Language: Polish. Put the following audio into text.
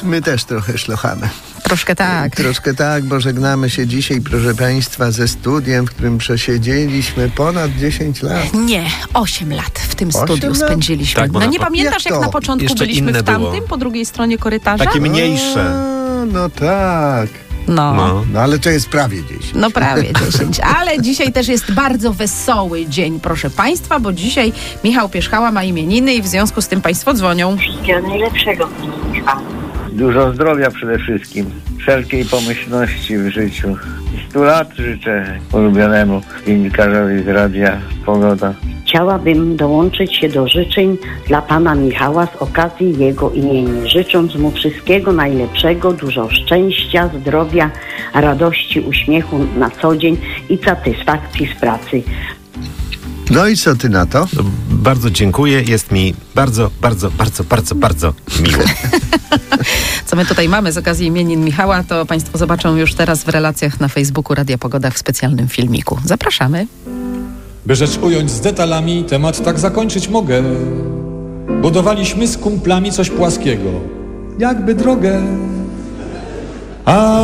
My też trochę szlochamy. Troszkę tak. Troszkę tak, bo żegnamy się dzisiaj, proszę Państwa, ze studiem, w którym przesiedzieliśmy ponad 10 lat. Nie, 8 lat w tym studiu lat? spędziliśmy. Tak, bo no na nie pamiętasz, jak na początku Jeszcze byliśmy inne w tamtym, było. po drugiej stronie korytarza? Takie mniejsze. No tak. No. No ale to jest prawie 10. No prawie 10, ale dzisiaj też jest bardzo wesoły dzień, proszę Państwa, bo dzisiaj Michał Pierzchała ma imieniny i w związku z tym Państwo dzwonią. Wszystkiego najlepszego. Dużo zdrowia przede wszystkim, wszelkiej pomyślności w życiu. 100 lat życzę ulubionemu dziennikarzowi z Radia Pogoda. Chciałabym dołączyć się do życzeń dla pana Michała z okazji jego imienia, życząc mu wszystkiego najlepszego, dużo szczęścia, zdrowia, radości, uśmiechu na co dzień i satysfakcji z pracy. No i co ty na to? No, bardzo dziękuję. Jest mi bardzo, bardzo, bardzo, bardzo, bardzo miło. Co my tutaj mamy z okazji imienin Michała, to Państwo zobaczą już teraz w relacjach na Facebooku Radia Pogoda w specjalnym filmiku. Zapraszamy. By rzecz ująć z detalami, temat tak zakończyć mogę. Budowaliśmy z kumplami coś płaskiego, jakby drogę. A